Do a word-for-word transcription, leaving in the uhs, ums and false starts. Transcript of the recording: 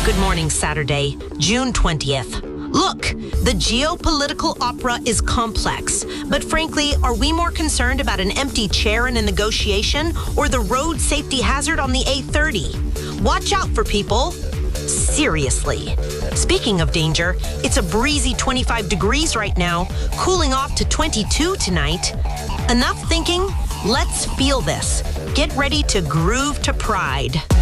Good morning, Saturday, June twentieth. Look, the geopolitical opera is complex, but frankly, are we more concerned about an empty chair in a negotiation or the road safety hazard on the A thirty? Watch out for people. Seriously. Speaking of danger, it's a breezy twenty-five degrees right now, cooling off to twenty-two tonight. Enough thinking? Let's feel this. Get ready to groove to Pride.